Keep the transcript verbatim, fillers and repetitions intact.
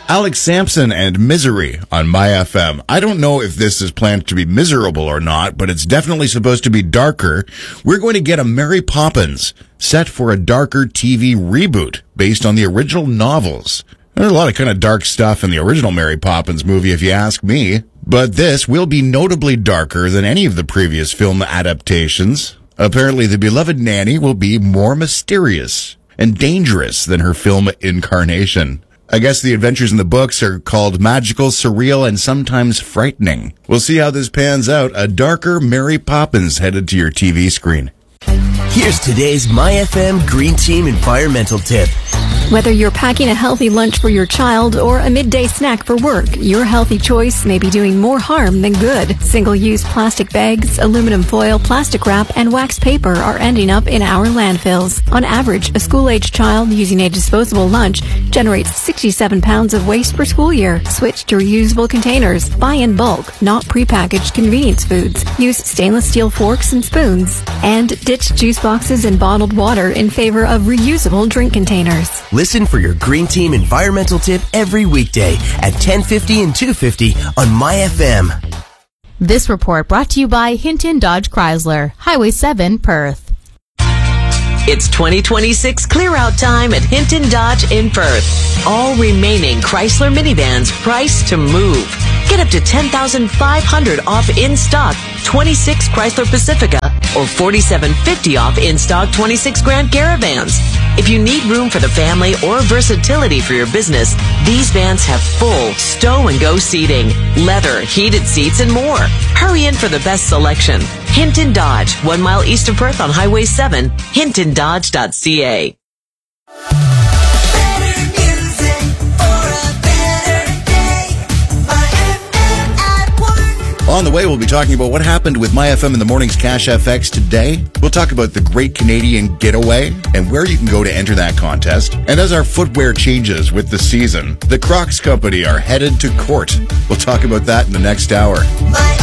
Alex Sampson and Misery on My F M. I don't know if this is planned to be miserable or not, but it's definitely supposed to be darker. We're going to get a Mary Poppins set for a darker T V reboot based on the original novels. There's a lot of kind of dark stuff in the original Mary Poppins movie, if you ask me. But this will be notably darker than any of the previous film adaptations. Apparently, the beloved nanny will be more mysterious and dangerous than her film incarnation. I guess the adventures in the books are called magical, surreal, and sometimes frightening. We'll see how this pans out. A darker Mary Poppins headed to your T V screen. Here's today's My F M Green Team environmental tip. Whether you're packing a healthy lunch for your child or a midday snack for work, your healthy choice may be doing more harm than good. Single-use plastic bags, aluminum foil, plastic wrap, and wax paper are ending up in our landfills. On average, a school-aged child using a disposable lunch generates sixty-seven pounds of waste per school year. Switch to reusable containers. Buy in bulk, not prepackaged convenience foods. Use stainless steel forks and spoons. And ditch juice boxes and bottled water in favor of reusable drink containers. Listen for your Green Team environmental tip every weekday at ten fifty and two fifty on My F M. This report brought to you by Hinton Dodge Chrysler, Highway seven, Perth. It's twenty twenty-six clear-out time at Hinton Dodge in Perth. All remaining Chrysler minivans priced to move. Get up to ten thousand five hundred dollars off in-stock twenty-six Chrysler Pacifica or forty-seven fifty off in-stock twenty-six Grand Caravans. If you need room for the family or versatility for your business, these vans have full stow-and-go seating, leather, heated seats, and more. Hurry in for the best selection. Hinton Dodge, one mile east of Perth on Highway seven, hinton dodge dot c a. On the way, we'll be talking about what happened with My F M in the Morning's Cash F X today. We'll talk about the Great Canadian Getaway and where you can go to enter that contest. And as our footwear changes with the season, the Crocs Company are headed to court. We'll talk about that in the next hour.